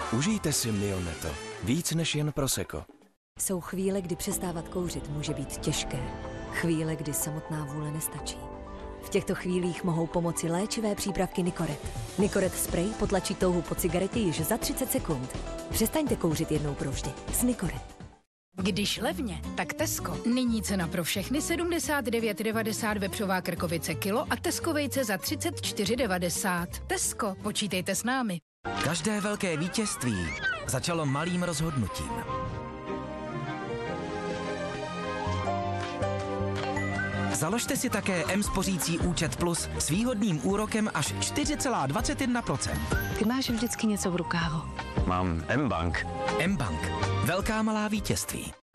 Užijte si Mioneto. Víc než jen prosecco. Jsou chvíle, kdy přestávat kouřit může být těžké. Chvíle, kdy samotná vůle nestačí. V těchto chvílích mohou pomoci léčivé přípravky Nicoret. Nicoret spray potlačí touhu po cigaretě již za 30 sekund. Přestaňte kouřit jednou provždy s Nicoret. Když levně, tak Tesco. Nyní cena pro všechny 79,90 vepřová krkovice kilo a Tesco vejce za 34,90. Tesco, počítejte s námi. Každé velké vítězství začalo malým rozhodnutím. Založte si také M-spořící účet Plus s výhodným úrokem až 4,21%. Ty máš vždycky něco v rukávu. Mám M-Bank. M-Bank. Velká malá vítězství.